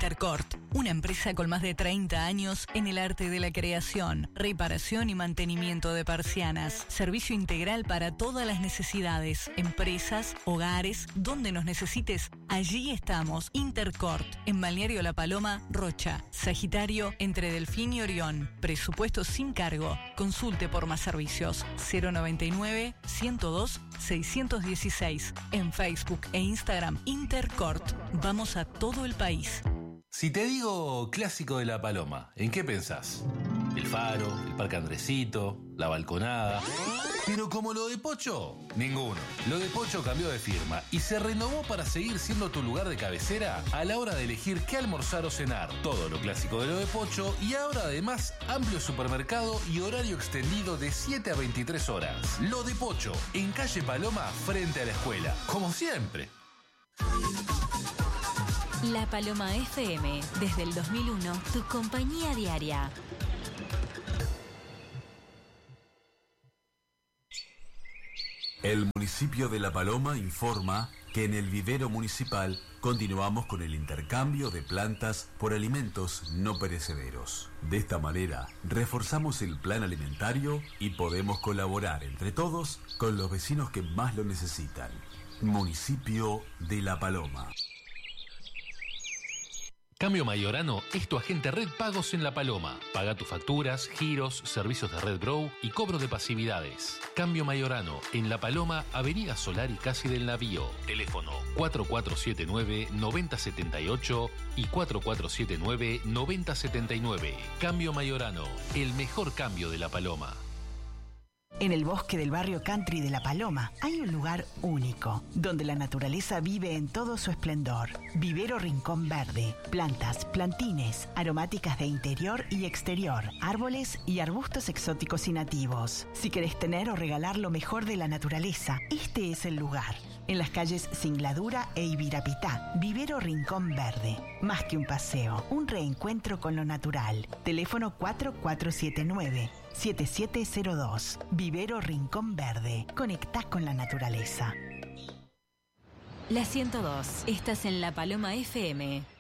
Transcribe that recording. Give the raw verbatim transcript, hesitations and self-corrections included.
Intercort, una empresa con más de treinta años en el arte de la creación, reparación y mantenimiento de persianas. Servicio integral para todas las necesidades, empresas, hogares, donde nos necesites, allí estamos. Intercort, en Balneario La Paloma, Rocha, Sagitario, entre Delfín y Orión. Presupuesto sin cargo. Consulte por más servicios. cero noventa y nueve, ciento dos, seiscientos dieciséis. En Facebook e Instagram, Intercort. Vamos a todo el país. Si te digo Clásico de La Paloma, ¿en qué pensás? El Faro, el Parque Andresito, la balconada. Pero como lo de Pocho, ninguno. Lo de Pocho cambió de firma y se renovó para seguir siendo tu lugar de cabecera a la hora de elegir qué almorzar o cenar. Todo lo clásico de lo de Pocho y ahora además amplio supermercado y horario extendido de siete a veintitrés horas. Lo de Pocho, en calle Paloma, frente a la escuela. Como siempre. La Paloma F M, desde el dos mil uno, tu compañía diaria. El municipio de La Paloma informa que en el vivero municipal continuamos con el intercambio de plantas por alimentos no perecederos. De esta manera, reforzamos el plan alimentario y podemos colaborar entre todos con los vecinos que más lo necesitan. Municipio de La Paloma. Cambio Mayorano es tu agente Red Pagos en La Paloma. Paga tus facturas, giros, servicios de Red Grow y cobro de pasividades. Cambio Mayorano en La Paloma, Avenida Solari casi del Navío. Teléfono cuatro cuatro siete nueve, nueve cero siete ocho y cuatro cuatro siete nueve, nueve cero siete nueve. Cambio Mayorano, el mejor cambio de La Paloma. En el bosque del barrio country de La Paloma hay un lugar único, donde la naturaleza vive en todo su esplendor. Vivero Rincón Verde. Plantas, plantines, aromáticas de interior y exterior, árboles y arbustos exóticos y nativos. Si querés tener o regalar lo mejor de la naturaleza, este es el lugar. En las calles Singladura e Ibirapitá, Vivero Rincón Verde. Más que un paseo, un reencuentro con lo natural. Teléfono cuatro cuatro siete nueve, siete siete cero dos. Vivero Rincón Verde. Conectás con la naturaleza. La ciento dos. Estás en La Paloma F M.